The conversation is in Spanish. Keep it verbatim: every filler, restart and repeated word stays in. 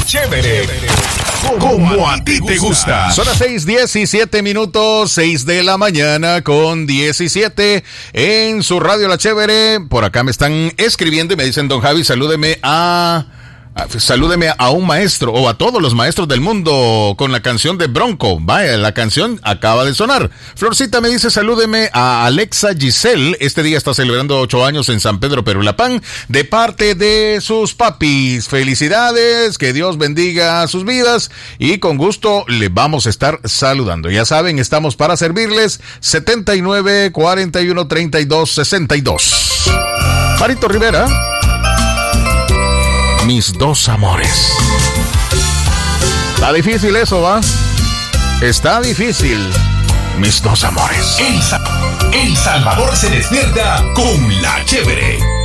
chévere. Como a ti te gusta. Son las seis diecisiete minutos, seis de la mañana con diecisiete en su radio La Chévere. Por acá me están escribiendo y me dicen, don Javi, salúdeme a... Salúdeme a un maestro o a todos los maestros del mundo con la canción de Bronco. Vaya, la canción acaba de sonar. Florcita me dice, salúdeme a Alexa Giselle. Este día está celebrando ocho años en San Pedro Perulapán de parte de sus papis. Felicidades, que Dios bendiga sus vidas y con gusto le vamos a estar saludando. Ya saben, estamos para servirles. setenta y nueve, cuarenta y uno, treinta y dos, sesenta y dos. Marito Rivera. Mis dos amores. Está difícil eso, ¿va? Está difícil. Mis dos amores. El, Sa- El Salvador se despierta con La Chévere.